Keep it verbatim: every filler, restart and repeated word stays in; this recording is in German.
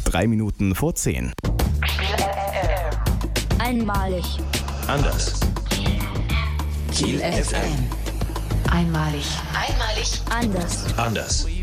Drei Minuten vor zehn. Einmalig. Anders. Kiel F M. Einmalig. Einmalig. Anders. Anders.